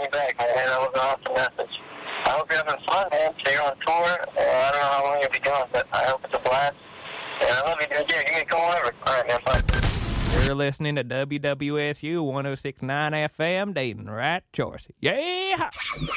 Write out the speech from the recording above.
you back, man. That was an awesome message. I hope you're having fun, man. So you're on tour. I don't know how long you'll be gone, but I hope it's a blast. And I love you, dude. Yeah, give me a call over. All right, man. Bye. You're listening to WWSU 106.9 FM, Dayton, right choice. Yeah!